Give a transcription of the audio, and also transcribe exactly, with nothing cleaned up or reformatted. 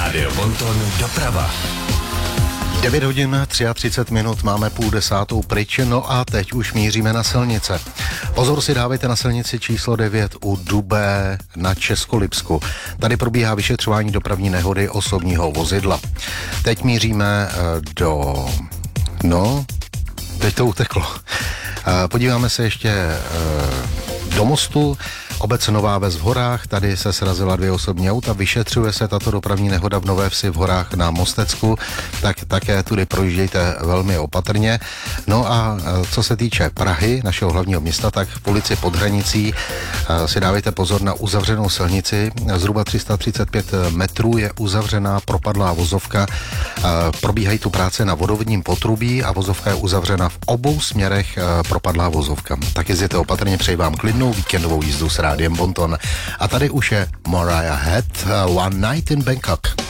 Rádio Bonton doprava. devět hodin třicet tři minut, máme půl desátou pryč, no a teď už míříme na silnice. Pozor si dávejte na silnici číslo devět u Dubé na Českolipsku. Tady probíhá vyšetřování dopravní nehody osobního vozidla. Teď míříme do... no, teď to uteklo. Podíváme se ještě do Mostu. Obec Nová Ves v Horách, tady se srazila dvě osobní auta, vyšetřuje se tato dopravní nehoda v Nové Vsi v Horách na Mostecku, tak také tudy projíždějte velmi opatrně. No a co se týče Prahy, našeho hlavního města, tak v ulici Pod hranicí si dávejte pozor na uzavřenou silnici. Zhruba tři sta třicet pět metrů je uzavřená propadlá vozovka. Probíhají tu práce na vodovodním potrubí a vozovka je uzavřena v obou směrech propadlá vozovka. Tak jezděte opatrně, přeji vám klidnou víkendovou jízdu s Rádiem Bonton. A tady už je Mariah Head, One Night in Bangkok.